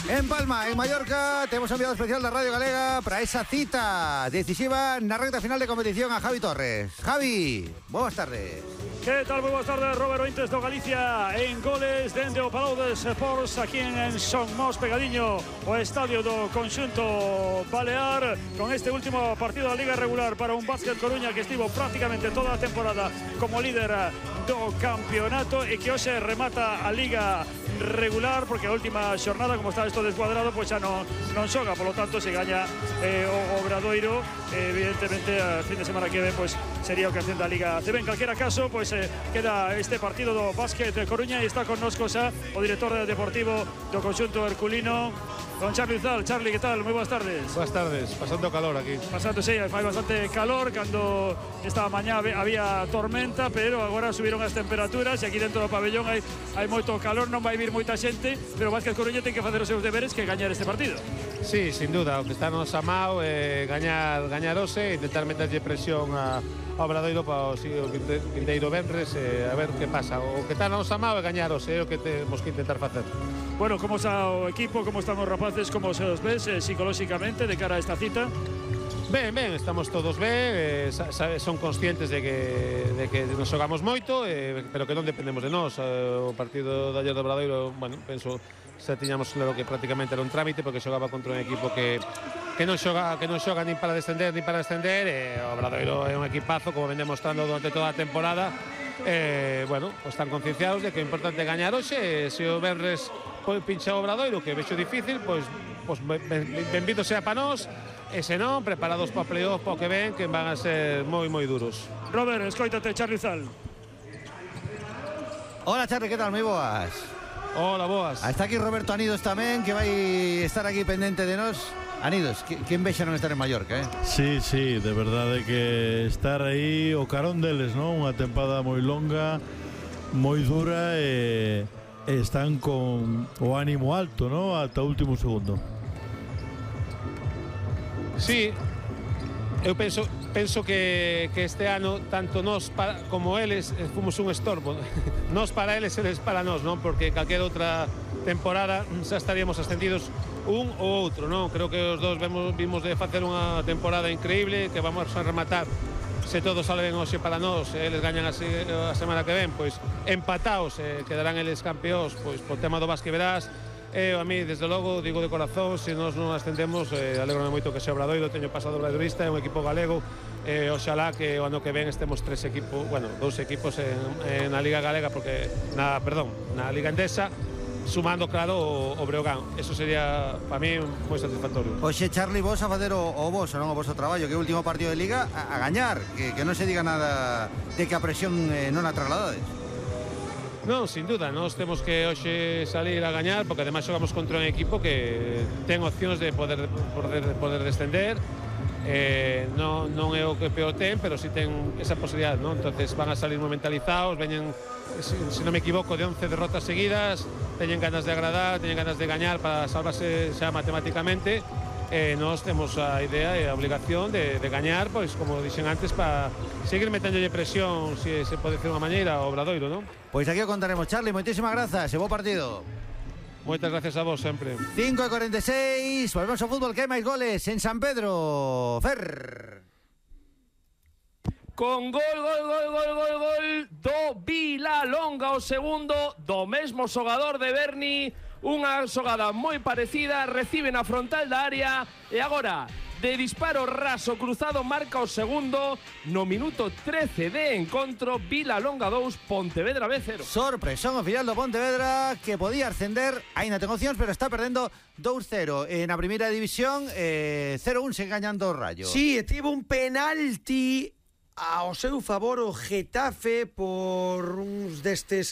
En Palma, en Mallorca, temos enviado especial da Radio Galega para esa cita decisiva na recta final de competición a Javi Torres. Javi, boas tardes. Que tal? Moi boas tardes, Robert Ointes do Galicia en goles dende o Palau de Sports aquí en Son Mos, pegadiño o estadio do conxunto balear, con este último partido da Liga Regular para un Básquet Coruña que estivo prácticamente toda a temporada como líder do campeonato e que hoxe remata a Liga Regular, porque a última xornada, como está isto descuadrado, pois xa non xoga, polo tanto se gaña o Obradoiro, evidentemente a fin de semana que ven pois sería o que ascenda a Liga CB. En calquera caso, pois queda este partido do Básquet Coruña e está connosco xa o director deportivo do conxunto herculino, don Charly Uzal. Charly, que tal? Moi boas tardes. Boas tardes, pasando calor aquí. Pasando, sí, fai bastante calor. Cando esta mañá había tormenta, pero agora subiron as temperaturas e aquí dentro do pabellón hai moito calor, non vai vir moita xente, pero o Básquet Coruña ten que facer os seus deberes, que gañar este partido. Sí, sin duda, o que está nos amado gañar hoxe, intentar meterlle presión a Obradoiro para o vindeiro venres, a ver que pasa. O que está nos amado é gañar hoxe, é o que temos que intentar facer. Bueno, como está o equipo, como están os rapaces, como se os ves psicolóxicamente de cara a esta cita? Ben, estamos todos ben, son conscientes de que nos xogamos moito, pero que non dependemos de nós. O partido de ayer do Obradoiro, bueno, penso xa tiñamos claro que prácticamente era un trámite, porque xogaba contra un equipo que non xoga nin para descender nin para ascender, e o Obradoiro é un equipazo, como ven demostrando durante toda a temporada. Bueno, pues están concienciados de que é importante gañar hoxe. Se o Benres pincha o Obradoiro, que vexo difícil, pois benvido sea para nós. E se non, preparados para o playoff, para o que ven, que van a ser moi duros. Robert, escoítate, Charly Uzal. Hola, Charly, que tal? Moi boas. Hola, boas. Está aquí Roberto Anidos tamén, que vai estar aquí pendente de nós. Anidos, que envexa non estar en Mallorca, Sí, de verdade que estar aí o carón deles, non? Unha tempada moi longa, moi dura, e están con o ánimo alto, non? Ata o último segundo. Sí, eu penso que este ano tanto nós como eles fomos un estorbo. Nós para eles para nós, non? Porque calquera outra temporada xa estaríamos ascendidos un ou outro, non? Creo que os dous vimos de facer unha temporada increíble, que vamos a rematar, se todos salen hoxe para nós, eles gañan a semana que ven, pois empataos, quedarán eles campeóns, pois por tema do Basque Verás. A mí, desde logo, digo de corazón, se nós non ascendemos, alegrome moito que se Obradoiro, teño pasado obradoirista, é un equipo galego, oxalá que o ano que ven estemos dous equipos na Liga Galega, na Liga Endesa, sumando, claro, o Breogán. Eso sería, para mí, moi satisfactorio. Oxe, Charly, vos a facer o voso, non? O voso traballo, que é o último partido de Liga a gañar, que non se diga nada de que a presión non a trasladades. Non, sin duda, nós temos que hoxe salir a gañar, porque ademais xogamos contra un equipo que ten opcións de poder descender. Non é o que peor ten, pero si ten esa posibilidade, non? Entonces van a salir moi mentalizados, veñen, se non me equivoco, de 11 derrotas seguidas, teñen ganas de agradar, teñen ganas de gañar para salvarse xa matemáticamente. Nós temos a idea e a obligación de gañar, pois, como dixen antes, para seguir meténdolle presión, se pode decir unha maneira, ao Obradoiro, non? Pois aquí o contaremos, Charly, moitísimas grazas, e bo partido. Moitas gracias a vos sempre. 5:46, volvemos ao fútbol, que hai máis goles en San Pedro. Fer. Con gol do Vilalonga, o segundo do mesmo xogador de Berni. Unha xogada moi parecida, recibe na frontal da área e agora, de disparo raso cruzado, marca o segundo no minuto 13 de encontro. Vilalonga 2, Pontevedra B 0. Sorpresón ao final do Pontevedra, que podía ascender, aínda ten opcións, pero está perdendo 2-0 na primeira división, 0-1 se gañando o Rayo. Sí, tivo un penalti ao seu favor o Getafe por uns destes